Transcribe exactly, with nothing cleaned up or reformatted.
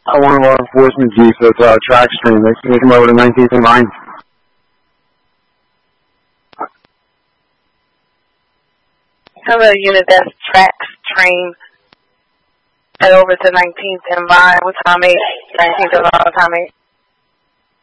Uh, one of law enforcement jeeps at uh, Track Stream. They, they come over to nineteenth and Vine. Hello, unit, that's Track Stream. Head over to nineteenth and Vine. What time eight? nineteenth and Vine, what time eight?